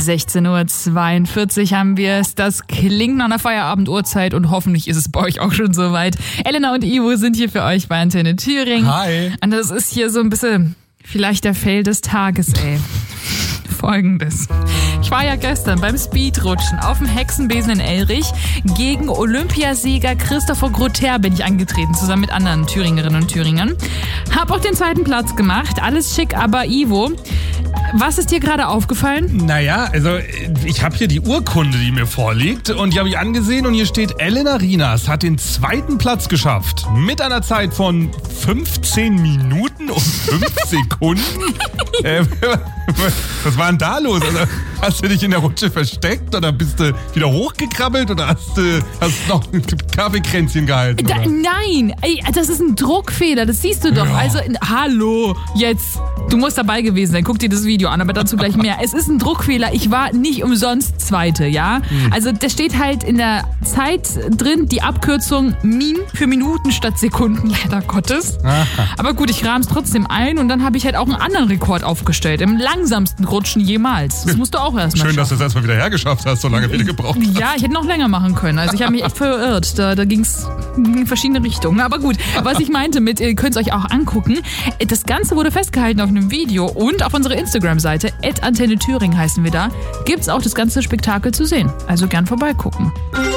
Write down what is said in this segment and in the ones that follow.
16:42 Uhr haben wir es. Das klingt nach einer Feierabenduhrzeit und hoffentlich ist es bei euch auch schon soweit. Elena und Ivo sind hier für euch bei Antenne Thüringen. Hi. Und das ist hier so ein bisschen vielleicht der Fail des Tages, ey. Folgendes. Ich war ja gestern beim Speedrutschen auf dem Hexenbesen in Elrich. Gegen Olympiasieger Christopher Grother bin ich angetreten, zusammen mit anderen Thüringerinnen und Thüringern. Hab auch den zweiten Platz gemacht. Alles schick, aber Ivo, was ist dir gerade aufgefallen? Naja, also ich habe hier die Urkunde, die mir vorliegt und die habe ich angesehen und hier steht, Elena Rinas hat den zweiten Platz geschafft. Mit einer Zeit von 15 Minuten und 5 Sekunden. Was war denn da los? Also, hast du dich in der Rutsche versteckt oder bist du wieder hochgekrabbelt oder hast du noch ein Kaffeekränzchen gehalten? Nein, ey, das ist ein Druckfehler, das siehst du doch. Ja. Also, hallo, jetzt, du musst dabei gewesen sein, guck dir das Video an, aber dazu gleich mehr. Es ist ein Druckfehler, ich war nicht umsonst Zweite, ja? Also, da steht halt in der Zeit drin die Abkürzung Min für Minuten statt Sekunden, leider Gottes. Aha. Aber gut, ich rahm's trotzdem ein und dann habe ich halt auch einen anderen Rekord aufgestellt, im langsamsten Rutschen jemals. Das musst du auch erstmal Schön, dass du es erstmal wieder hergeschafft hast, so lange wie du gebraucht hast. Ja, ich hätte noch länger machen können. Also ich habe mich echt verirrt. Da ging's in verschiedene Richtungen. Aber gut, was ich meinte mit, ihr könnt es euch auch angucken. Das Ganze wurde festgehalten auf einem Video und auf unserer Instagram-Seite, @Antenne Thüringen heißen wir da, gibt's auch das ganze Spektakel zu sehen. Also gern vorbeigucken.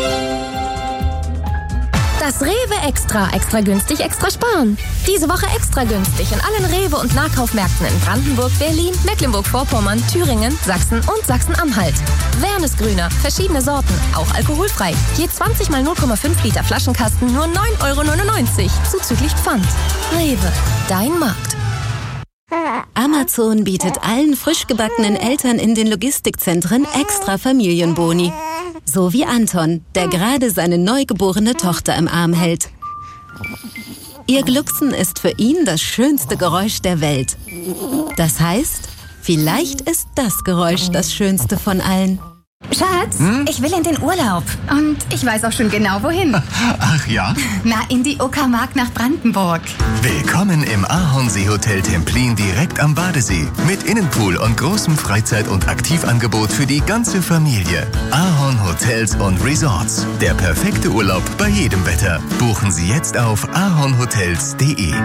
Das Rewe Extra. Extra günstig, extra sparen. Diese Woche extra günstig in allen Rewe- und Nahkaufmärkten in Brandenburg, Berlin, Mecklenburg-Vorpommern, Thüringen, Sachsen und Sachsen-Anhalt. Wernesgrüner, verschiedene Sorten, auch alkoholfrei. Je 20 mal 0,5 Liter Flaschenkasten nur 9,99 €, zuzüglich Pfand. Rewe, dein Markt. Amazon bietet allen frisch gebackenen Eltern in den Logistikzentren extra Familienboni. So wie Anton, der gerade seine neugeborene Tochter im Arm hält. Ihr Glucksen ist für ihn das schönste Geräusch der Welt. Das heißt, vielleicht ist das Geräusch das schönste von allen. Schatz, ich will in den Urlaub. Und ich weiß auch schon genau, wohin. Ach ja? Na, in die Uckermark nach Brandenburg. Willkommen im Ahornsee Hotel Templin direkt am Badesee. Mit Innenpool und großem Freizeit- und Aktivangebot für die ganze Familie. Ahorn Hotels und Resorts. Der perfekte Urlaub bei jedem Wetter. Buchen Sie jetzt auf ahornhotels.de.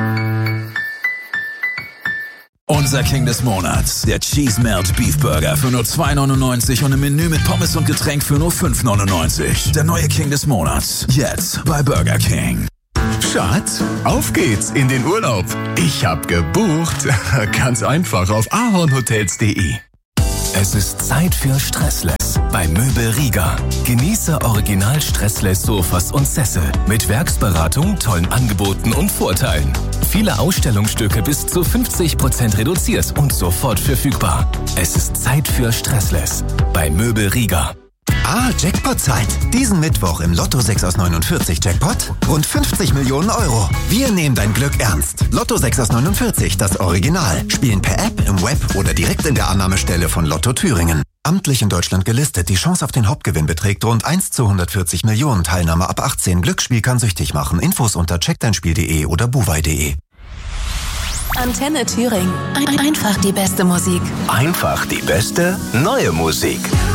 Unser King des Monats, der Cheese Melt Beef Burger für nur 2,99 € und ein Menü mit Pommes und Getränk für nur 5,99 €. Der neue King des Monats, jetzt bei Burger King. Schatz, auf geht's in den Urlaub. Ich hab gebucht. Ganz einfach auf ahornhotels.de. Es ist Zeit für Stressless bei Möbel Rieger. Genieße original Stressless Sofas und Sessel mit Werksberatung, tollen Angeboten und Vorteilen. Viele Ausstellungsstücke bis zu 50% reduziert und sofort verfügbar. Es ist Zeit für Stressless bei Möbel Rieger. Jackpot-Zeit. Diesen Mittwoch im Lotto 6 aus 49 Jackpot rund 50 Millionen €. Wir nehmen dein Glück ernst. Lotto 6 aus 49, das Original. Spielen per App, im Web oder direkt in der Annahmestelle von Lotto Thüringen. Amtlich in Deutschland gelistet. Die Chance auf den Hauptgewinn beträgt rund 1 zu 140 Millionen. Teilnahme ab 18. Glücksspiel kann süchtig machen. Infos unter checkdeinspiel.de oder buwei.de. Antenne Thüringen. Einfach die beste Musik. Einfach die beste neue Musik.